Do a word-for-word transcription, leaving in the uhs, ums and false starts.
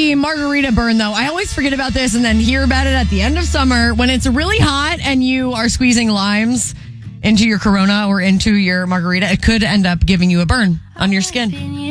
the margarita burn, though. I always forget about this and then hear about it at the end of summer when it's really hot and you are squeezing limes into your Corona or into your margarita. It could end up giving you a burn on your skin.